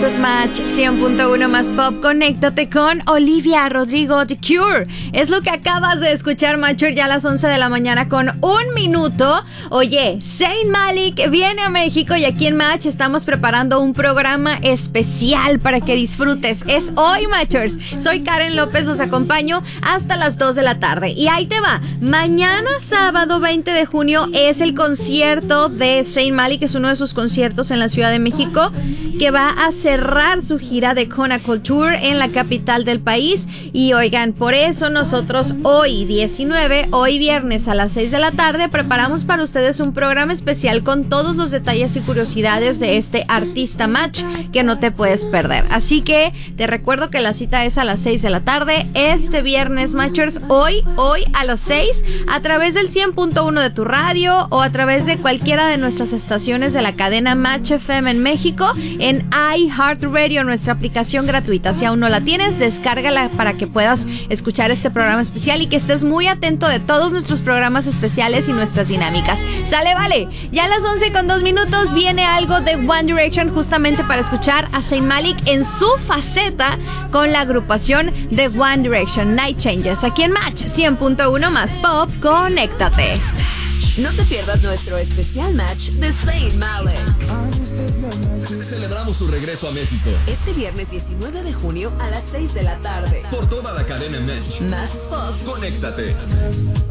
Esto es Match 100.1 más pop. Conéctate con Olivia Rodrigo, The Cure. Es lo que acabas de escuchar, Matcher, ya a las 11 de la mañana con 1 minuto. Oye, Zayn Malik viene a México y aquí en Match estamos preparando un programa especial para que disfrutes. Es hoy, Matchers. Soy Karen López, los acompaño hasta las 2 de la tarde. Y ahí te va. Mañana, sábado 20 de junio, es el concierto de Zayn Malik. Es uno de sus conciertos en la Ciudad de México, que va a cerrar su gira de Kona Culture en la capital del país. Y oigan, por eso nosotros hoy 19, hoy viernes a las 6 de la tarde, preparamos para ustedes un programa especial con todos los detalles y curiosidades de este artista Match que no te puedes perder. Así que te recuerdo que la cita es a las 6 de la tarde este viernes, Matchers, hoy a las 6, a través del 100.1 de tu radio o a través de cualquiera de nuestras estaciones de la cadena Match FM en México, en iHeartRadio, nuestra aplicación gratuita. Si aún no la tienes, descárgala para que puedas escuchar este programa especial y que estés muy atento de todos nuestros programas especiales y nuestras dinámicas. ¿Sale? Vale. Ya a las 11:02 viene algo de One Direction, justamente para escuchar a Zayn Malik en su faceta con la agrupación de One Direction, Night Changes, aquí en Match 100.1 más pop. Conéctate. No te pierdas nuestro especial match de Zayn Malik. Celebramos su regreso a México Este viernes 19 de junio a las 6 de la tarde. por toda la cadena Match. Más pop. Conéctate.